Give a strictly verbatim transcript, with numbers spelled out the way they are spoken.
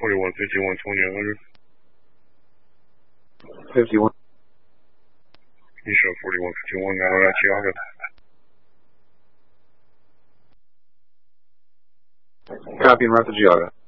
forty-one fifty-one twenty one hundred. fifty-one. You show forty-one fifty-one now at Chiaga. Copy and route to Giaga.